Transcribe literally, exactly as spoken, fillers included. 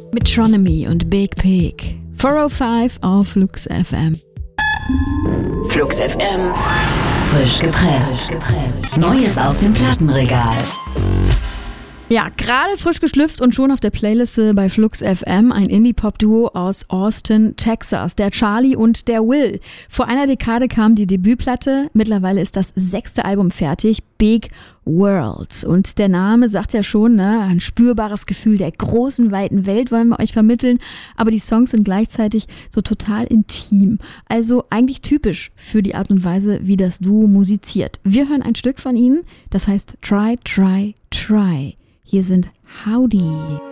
Metronomy und Big Pig. vierhundertfünf auf Flux F M. Flux F M. Frisch gepresst. Neues aus dem Plattenregal. Ja, gerade frisch geschlüpft und schon auf der Playliste bei Flux F M ein Indie-Pop-Duo aus Austin, Texas, der Charlie und der Will. Vor einer Dekade kam die Debütplatte, mittlerweile ist das sechste Album fertig, Big World. Und der Name sagt ja schon, ne, ein spürbares Gefühl der großen, weiten Welt wollen wir euch vermitteln, aber die Songs sind gleichzeitig so total intim. Also eigentlich typisch für die Art und Weise, wie das Duo musiziert. Wir hören ein Stück von ihnen, das heißt Try, Try, Try. Hier sind Howdy.